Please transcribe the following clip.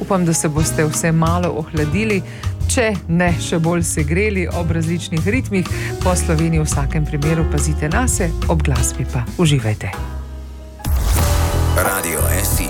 Upam, da se boste vse malo ohladili, če ne še bolj segreli ob različnih ritmih. Po Sloveniji v vsakem primeru pazite nase, ob glasbi pa uživajte. Radio SI.